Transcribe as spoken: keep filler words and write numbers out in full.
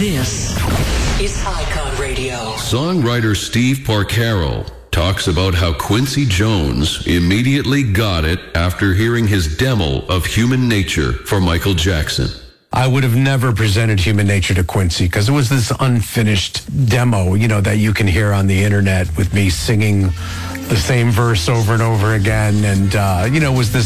This is Icon Radio. Songwriter Steve Porcaro talks about how Quincy Jones immediately got it after hearing his demo of Human Nature for Michael Jackson. I would have never presented Human Nature to Quincy because it was this unfinished demo, you know, that you can hear on the internet with me singing the same verse over and over again. And, uh, you know, it was this